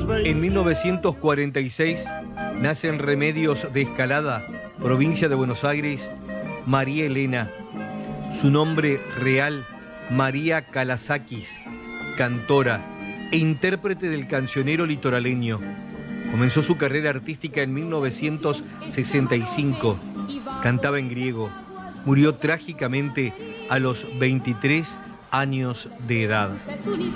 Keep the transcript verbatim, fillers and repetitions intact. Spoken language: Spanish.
En mil novecientos cuarenta y seis nace en Remedios de Escalada, provincia de Buenos Aires, María Elena. Su nombre real, María Kalasakis, cantora e intérprete del cancionero litoraleño. Comenzó su carrera artística en mil novecientos sesenta y cinco. Cantaba en griego. Murió trágicamente a los veintitrés años de edad.